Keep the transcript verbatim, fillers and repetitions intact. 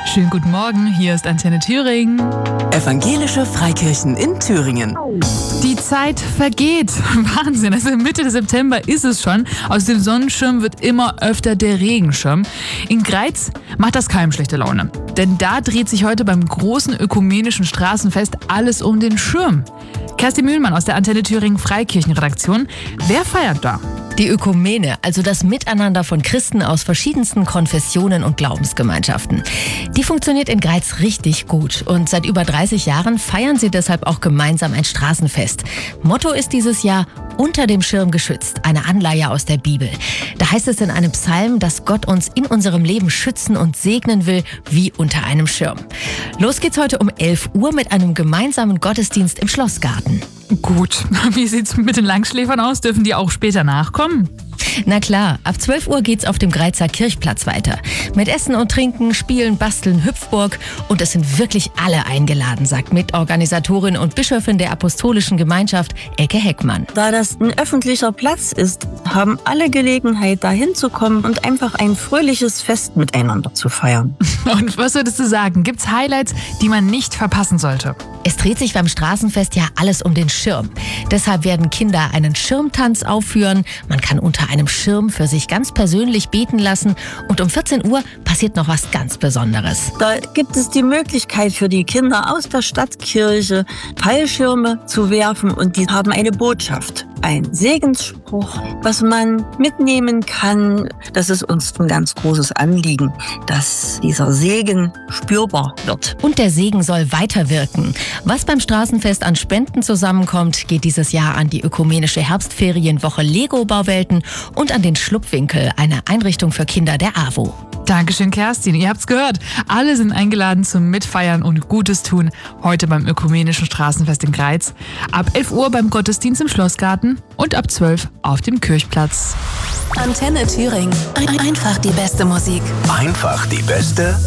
Schönen guten Morgen, hier ist Antenne Thüringen. Evangelische Freikirchen in Thüringen. Die Zeit vergeht. Wahnsinn, also Mitte September ist es schon. Aus dem Sonnenschirm wird immer öfter der Regenschirm. In Greiz macht das keinem schlechte Laune. Denn da dreht sich heute beim großen ökumenischen Straßenfest alles um den Schirm. Kerstin Mühlmann aus der Antenne Thüringen Freikirchenredaktion. Wer feiert da? Die Ökumene, also das Miteinander von Christen aus verschiedensten Konfessionen und Glaubensgemeinschaften. Die funktioniert in Greiz richtig gut und seit über dreißig Jahren feiern sie deshalb auch gemeinsam ein Straßenfest. Motto ist dieses Jahr Unter dem Schirm geschützt, eine Anleihe aus der Bibel. Da heißt es in einem Psalm, dass Gott uns in unserem Leben schützen und segnen will, wie unter einem Schirm. Los geht's heute um elf Uhr mit einem gemeinsamen Gottesdienst im Schlossgarten. Gut, wie sieht's mit den Langschläfern aus? Dürfen die auch später nachkommen? Na klar, ab zwölf Uhr geht's auf dem Greizer Kirchplatz weiter. Mit Essen und Trinken, Spielen, Basteln, Hüpfburg. Und es sind wirklich alle eingeladen, sagt Mitorganisatorin und Bischöfin der Apostolischen Gemeinschaft Elke Heckmann. Da das ein öffentlicher Platz ist, haben alle Gelegenheit, da hinzukommen und einfach ein fröhliches Fest miteinander zu feiern. Und was würdest du sagen? Gibt's Highlights, die man nicht verpassen sollte? Es dreht sich beim Straßenfest ja alles um den Schirm. Deshalb werden Kinder einen Schirmtanz aufführen. Man kann unter einem Schirm für sich ganz persönlich beten lassen. Und um vierzehn Uhr passiert noch was ganz Besonderes. Da gibt es die Möglichkeit für die Kinder aus der Stadtkirche Fallschirme zu werfen und die haben eine Botschaft. Ein Segensspruch, was man mitnehmen kann. Das ist uns ein ganz großes Anliegen, dass dieser Segen spürbar wird. Und der Segen soll weiterwirken. Was beim Straßenfest an Spenden zusammenkommt, geht dieses Jahr an die ökumenische Herbstferienwoche Lego-Bauwelten und an den Schlupfwinkel, eine Einrichtung für Kinder der A W O. Dankeschön, Kerstin. Ihr habt's gehört. Alle sind eingeladen zum Mitfeiern und Gutes tun. Heute beim ökumenischen Straßenfest in Greiz. Ab elf Uhr beim Gottesdienst im Schlossgarten und ab zwölf auf dem Kirchplatz. Antenne Thüringen. Einfach die beste Musik. Einfach die beste